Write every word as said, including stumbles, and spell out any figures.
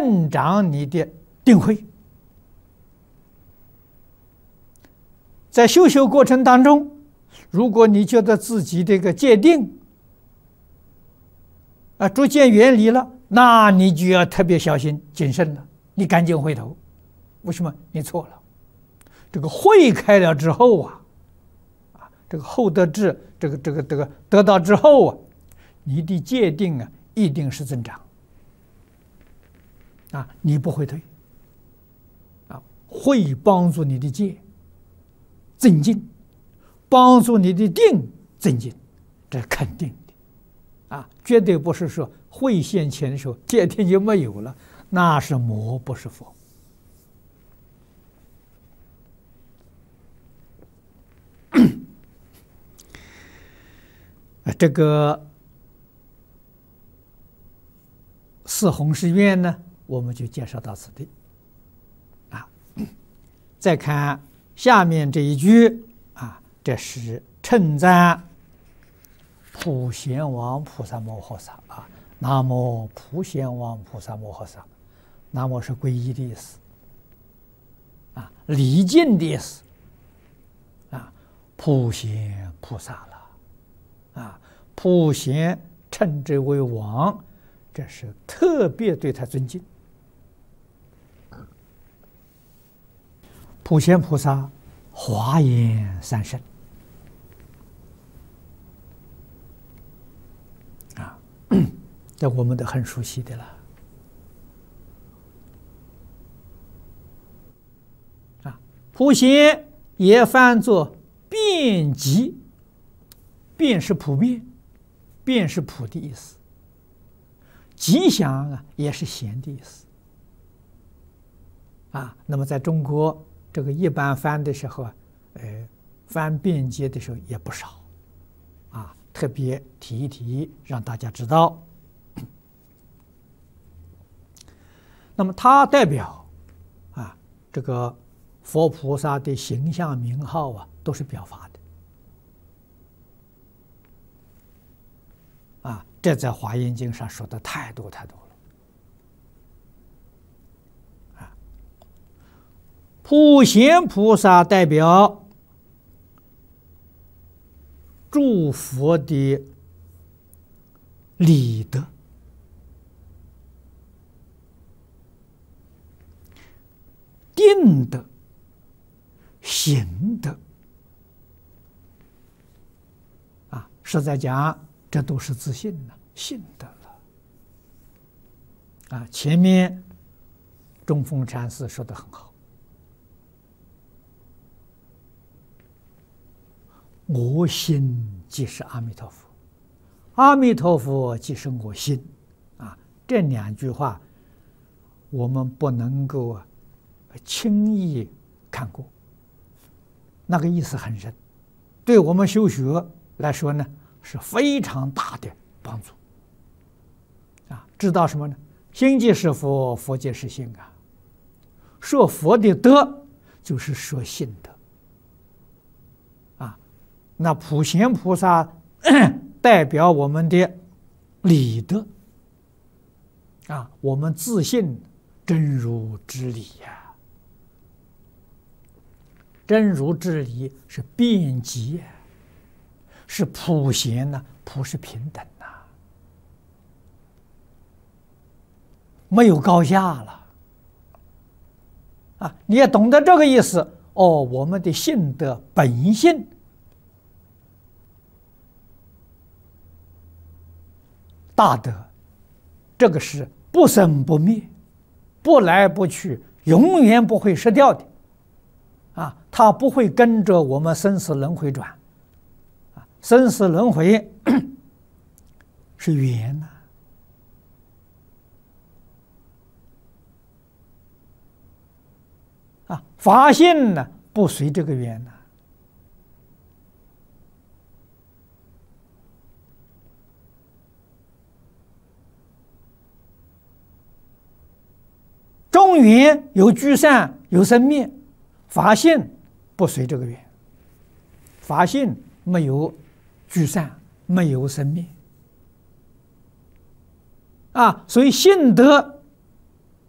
增长你的定慧。在修修过程当中，如果你觉得自己这个戒定啊逐渐远离了，那你就要特别小心谨慎了，你赶紧回头。为什么？你错了。这个慧开了之后啊，啊，这个后得智，这个这个这个得到之后啊，你的戒定啊一定是增长啊，你不会退啊，会帮助你的戒增进，帮助你的定增进，这是肯定的啊，绝对不是说慧现前的时候戒定就没有了，那是魔不是佛。这个四弘誓愿呢，我们就介绍到此地啊。再看下面这一句啊，这是称赞普贤王菩萨摩诃萨啊。南无普贤王菩萨摩诃萨，南无是皈依的意思啊，礼敬的意思啊，普贤菩萨了啊，普贤称之为王，这是特别对他尊敬。普贤菩萨华严三圣啊，这我们都很熟悉的了啊。普贤也翻作遍及，遍是普遍，遍是普的意思，吉祥啊也是贤的意思啊。那么在中国这个一般翻的时候啊，呃，翻遍及的时候也不少啊，特别提一提，让大家知道。那么它代表啊，这个佛菩萨的形象名号啊，都是表法的啊，这在《华严经》上说的太多太多了啊。普贤菩萨代表诸佛的理德，定德、行德啊，实在讲，这都是自信了、信德了啊。前面中峰禅师说的很好，我心即是阿弥陀佛，阿弥陀佛即是我心啊。这两句话，我们不能够啊轻易看过，那个意思很深，对我们修学来说呢是非常大的帮助啊。知道什么呢？心即是佛，佛即是心啊。说佛的德就是说信德啊。那普贤菩萨代表我们的理德啊，我们自信真如之理呀、啊。真如之理是遍及，是普贤呢，普是平等呐、啊，没有高下了啊！你也懂得这个意思哦。我们的性德本性大德，这个是不生不灭、不来不去，永远不会失掉的。啊，它不会跟着我们生死轮回转，啊，生死轮回是缘呐、啊，啊，法性呢不随这个缘呐、啊，中缘有聚散，有生灭。法性不随这个缘，法性没有聚散，没有生灭啊，所以性德